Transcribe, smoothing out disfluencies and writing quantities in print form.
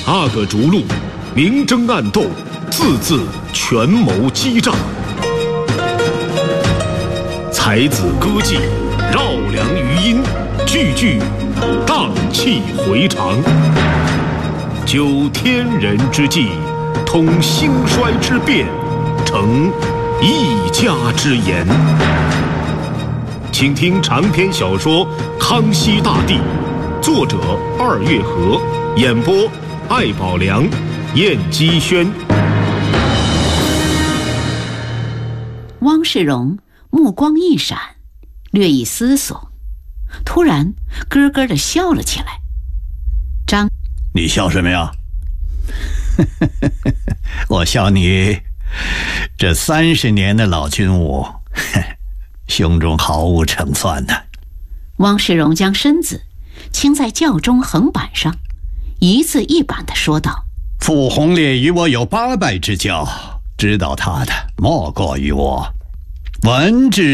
阿哥逐鹿，明争暗斗，字字权谋激诈。才子歌妓，绕梁余音，句句荡气回肠。究天人之际，通兴衰之变，成一家之言。请听长篇小说《康熙大帝》，作者二月河，演播艾宝良、燕姬轩。 汪世荣目光一闪，略一思索，突然咯咯地笑了起来。 你笑什么呀？我笑你这30年的老军务，胸中毫无成算的。 汪世荣将身子倾在轿中横板上，一字一板地说道： 傅红烈与我有8拜之交，知道他的莫过于我。文治